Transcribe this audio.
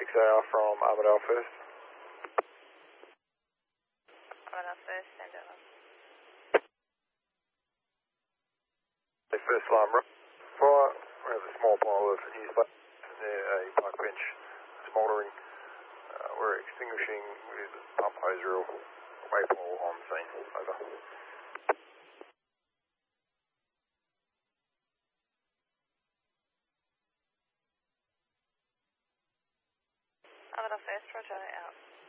6AR from Armadale First. Armadale First, send over. First alarm, fire. We have a small pile of newspapers near a park bench smouldering. We're extinguishing with pump hose reel. Waypole on scene. Over. Armadale First, roger, out.